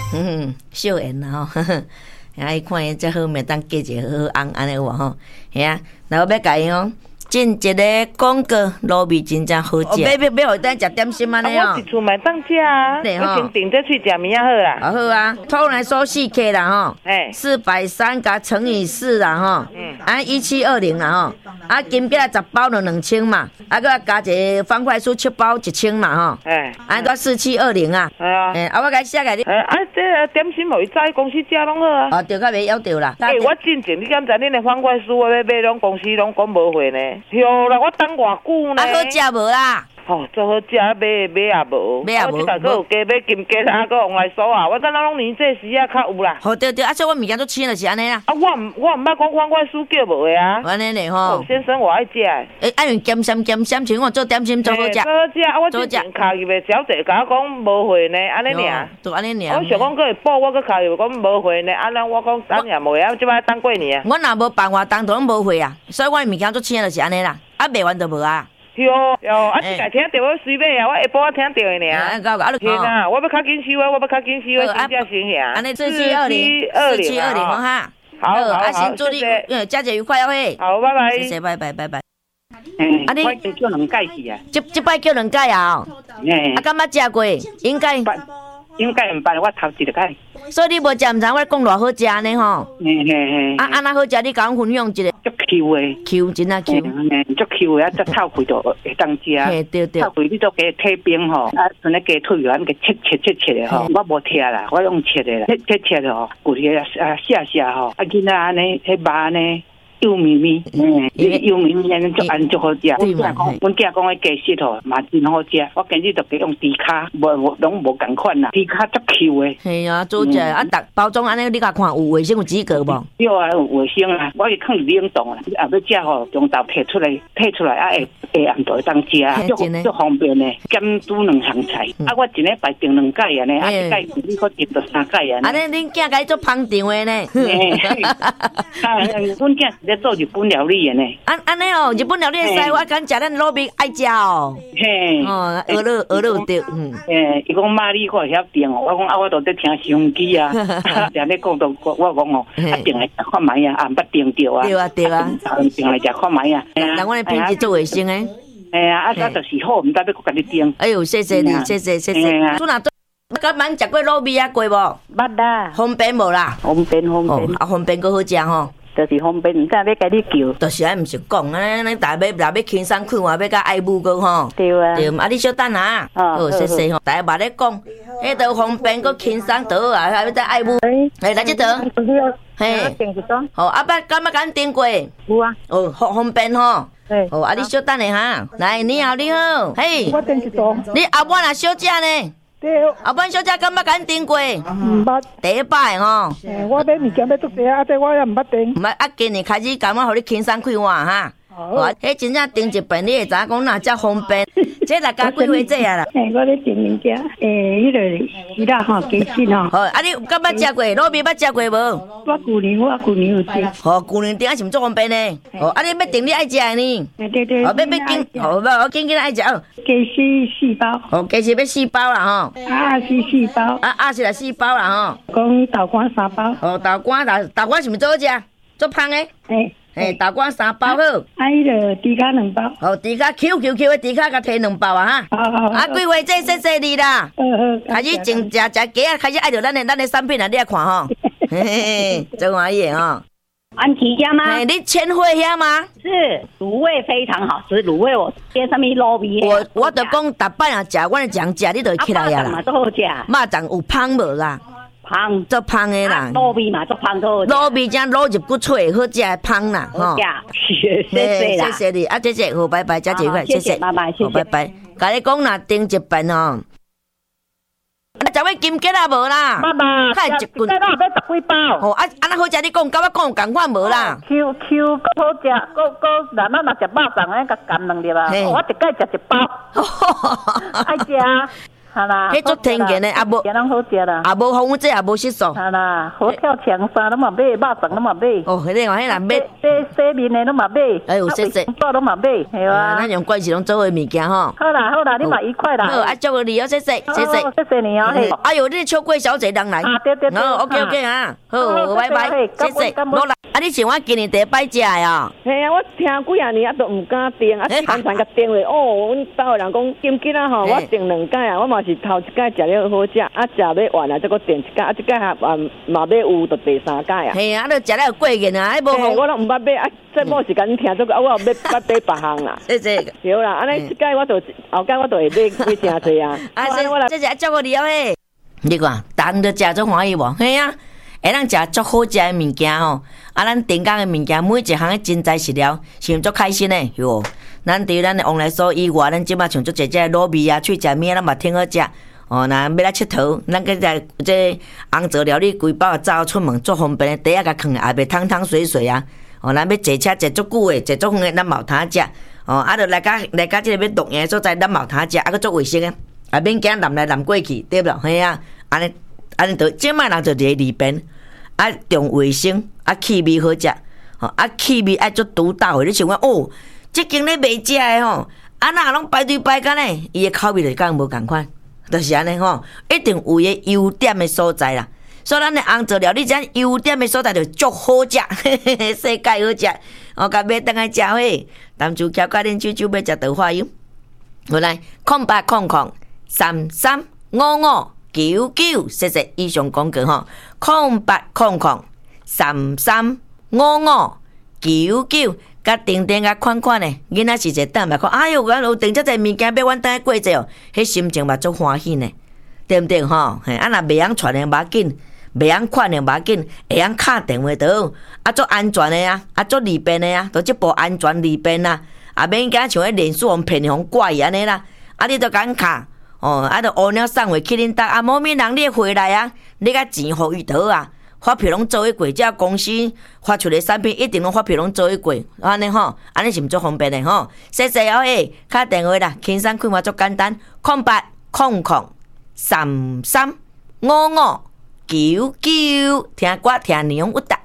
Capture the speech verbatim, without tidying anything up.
嗯，笑颜啦吼，哎，伊看伊遮好命，当嫁一个好翁安尼有无吼？吓啊，然后要甲伊哦。进一个广告，卤味真正好食。要要要，互等食点心安尼哦。 我一厝嘛当食啊，我先订这去食物仔好啦。 好好啊，通来说四 K 啦吼，哎，四百三加乘以四啦吼，嗯，啊一七二零啦吼，啊金饼十包就两千嘛，啊搁加一个方块酥七包一千嘛吼，哎，啊都四七二零啊，系啊，哎，啊我甲写个你， 哎啊这点心无伊早公司食拢好啊。 哦，对，甲袂要着啦。 哎，我进前你敢知恁的方块酥我要买，拢公司拢讲无货呢。哟啦，我等偌久呢？ 啊，好食无啦？ 哦，做好食，买买也无。 买也无。 我即下佫有加买金桔啊，佫往来数啊。我等咱拢年这时啊较有啦。 好对对，啊，所以我物件都青就是安尼啦。 啊，我唔我唔捌讲方块酥叫无的啊。 安尼嘞吼。 哦，先生我爱食。 诶，爱用咸咸咸咸，像我做点心做好食。 做好食，啊，我之前卡入的小姐甲我讲无货呢，安尼尔。 就安尼尔。 我想讲佫会补，我佫卡入讲无货呢，啊，咱我讲等也无啊，即摆等过年啊。 我若无办活动，都拢无货啊，所以我物件做青就是安尼啦，啊卖完就无啊。 哟哟，啊！即个听到我随买啊，我下晡仔听到的尔。啊，够够，天啊！我要较紧收啊，我要较紧收啊，真正成兄。 安尼四七二零，四七二零哦哈。 好，好， 啊，先祝你呃佳节愉快哦嘿。 好，拜拜。 谢谢，拜拜，拜拜。 嗯，啊你我叫两届去啊。 即即摆叫两届啊？嗯。啊，敢捌食过？应该。 应该唔捌，我头一个届。 所以你无食唔知我讲偌好食呢吼。 嘿嘿嘿。啊， 安那好食，你甲我分享一个。 足 Q 的。 Q 真啊 Q。 足 Q 的，啊，只透气就会当食。 嘿对对。 透气你都加退冰吼，啊，像那鸡腿安个切切切切的吼，我无切啦，我用切的啦，切切切的吼，骨个啊下下吼，啊囡仔安尼，迄肉呢。幼咪咪，嗯，幼咪咪安尼足安足好食。阮囝讲，阮囝讲迄鸡翅吼嘛真好食。我今日就给用猪卡，无无拢无共款啦，猪卡足 Q 的。 系啊，做食啊，逐包装安尼，你甲看有卫生有资格无？ 有啊，有卫生啊，我去放冷冻啊，啊要食吼，中昼摕出来，摕出来啊，下下暗就会当食，足足方便的，兼煮两项菜。啊，我一礼拜订两届啊呢，啊一届你可订到三届啊。 安尼恁囝甲伊做捧场的呢？ 啊，阮囝。在做日本料理的呢， 安安尼哦，日本料理会使，我敢食咱卤味爱食哦。嘿，哦，鹅肉鹅肉对，嗯。诶， 伊讲妈你我会晓订哦，我讲啊，我都在听收音机啊，常咧讲到我我讲哦，啊订来食看卖啊，啊毋捌订着啊。 对啊对啊， 订来食看卖啊。 但我咧品质做卫生诶。 哎呀，啊啊就是好，毋知要搁甲你订。 哎呦，谢谢你，谢谢谢谢。做哪做？甲蛮食过卤味啊过无？ 捌啦。 方便无啦？ 方便方便。 啊方便搁好食吼。 就是方便，唔知要甲你叫。 就是安，毋是讲安尼，咱大要若要轻松看话，要甲爱母个吼。 对啊。 对，啊你小等啊。哦，谢谢吼。大家捌咧讲，迄都方便搁轻松倒啊，还要再爱母。哎，来这倒。嘿。好，阿爸敢捌敢订过？ 有啊。 哦，方方便吼。哦，啊你小等下哈。来，你好，你好。嘿。 我订一桌。 你阿晚啊小姐呢？ 对， 后摆小姐敢捌甲订过？ 毋捌， 第一摆吼。 我买物件要足济啊，这我也毋捌订。 毋捌啊，今年开始感觉互你轻松开换哈。哦，迄真正订一遍，你会知影讲哪遮方便。这来加几回这啊啦？ 诶，我咧订物件，诶，迄个鱼啦吼，鸡翅吼。 好，啊你有敢捌食过？卤味捌食过无？ 我旧年我旧年有订。 好，旧年订啊是毋足方便呢？哦，啊你要订你爱食的呢？ 对对。 哦，要要紧，好，我紧紧爱食哦。 鸡翅四包。 哦，鸡翅要四包啦吼。 啊是四包。 啊啊是来四包啦吼。 讲豆干三包。 哦，豆干豆豆干是毋做好食？做芳诶？诶。诶，豆干三包好， 啊，迄个猪脚两包， 哦，猪脚 Q Q Q 的猪脚，甲摕两包啊哈。 好好。 啊，几位这谢谢你啦。 好好。 开始种食食鸡啊，开始爱着咱的咱的产品啊，你来看吼。嘿嘿，真欢喜吼。 安琪家吗？ 哎，你千惠遐吗？ 是，卤味非常好吃，卤味我点什么卤味？ 我我就讲，逐摆啊食，我常食，你就起来呀啦。 嘛都好食。 肉粽有芳无啦？ 芳， 做芳的啦。 卤味嘛做芳都好食。 卤味正卤入骨脆，好食的芳啦， 吼。谢谢啦， 谢谢你，啊，谢谢，好，拜拜，佳节愉快，谢谢， 拜拜，谢谢， 拜拜。甲你讲啦，订一遍哦。啊，食尾金桔啊无啦？ 爸爸， 看一棍， 再到要十几包。 哦，啊，安那好食，你讲，甲我讲共款无啦 ？Q Q 够好食，够够，咱咱若食肉粽，咱甲干两粒啊。我一届食一包，爱食。 好啦， 迄足天然的，啊无， 也拢好食啦， 啊无防腐剂，也无色素。 好啦，好跳墙山拢嘛买，肉肠拢嘛买。 哦，迄个迄人买， 洗洗面的拢嘛买， 哎有洗洗， 做拢嘛买，系啊。 咱用关系拢做伙物件吼。 好啦好啦，你嘛愉快啦。 好，啊祝福你哦，谢谢谢谢， 谢谢你哦。 哎呦，你秋桂小姐人来。 啊对对对。 哦 OK OK 啊，好，拜拜，谢谢。落来，啊你像我今年第一摆食的哦。 系啊，我听几啊年啊都唔敢订，啊常常甲订咧。哦，阮兜的人讲今日啊吼，我订两届啊，我嘛是头一届食了好食，啊食要完啊，再搁订一届，啊一届还嘛嘛要有到第三届啊。 系啊，你食了过瘾啊，迄无。 我拢唔捌买，啊这某是甲你听，这个啊我后尾捌买别项啦。 谢谢。 对啦，安尼即届我就后届我就会买买诚济啊。 啊，谢谢啊，照顾你哦嘿。你看，人都食足欢喜无？嘿啊。会当食足好食的物件吼，啊，咱电工的物件每一项的真材实料，是足开心的哟。咱伫咱的往来所以外，咱即马像足侪只卤味啊、脆食面咱嘛挺好食。哦，若要来佚佗，咱个在这红枣料理规包走出门足方便的，底下甲放，也袂汤汤水水啊。哦，咱要坐车坐足久的，坐足远的，咱嘛有通食。哦，啊，着来甲来甲即个要录影的所在，咱嘛有通食，啊，佫足卫生的，啊，免惊淋来淋过去，对不？嘿啊，安尼。安尼着，即摆人就伫里边，啊重卫生，啊气味好食，吼啊气味爱足独到的。你想讲哦，即间咧卖食的吼，啊哪拢排队排干呢？伊的口味就甲无共款，就是安尼吼，一定有伊的优点的所在啦。所以咱的红枣料理这优点的所在就足好食，世界好食。我甲买倒来食伙，淡酒巧甲恁舅舅要食豆花油。好来，空八空空三三五五。九九，谢谢以上广告吼，空八空空三三五五九九，甲定定甲款款的，囡仔是一等来看，哎哟，我有订遮济物件，要阮等下过节哦，迄心情嘛足欢喜呢，对毋对吼？嘿，啊若袂晓传的无要紧，袂晓款的无要紧，会晓敲电话就好，啊足安全的啊，啊足利便的啊，都即部安全利便啊，啊免惊像迄连续互骗互怪安尼啦，啊你都敢敲。哦，啊，着乌鸟送回去恁搭，啊，某物人你回来啊，你甲钱互伊倒啊，发票拢做一过，只要公司发出的产品一定拢发票拢做一过，安尼吼，安尼是毋足方便的吼。谢谢哦嘿，敲电话啦，轻松开嘛足简单，空八空空三三五五九九，听歌听内容有答。